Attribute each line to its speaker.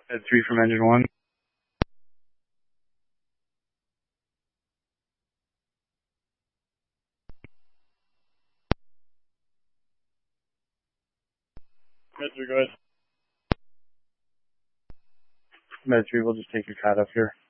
Speaker 1: Med 3 from engine 1. Med 3, go ahead. Med 3, we'll just take your CAT up here.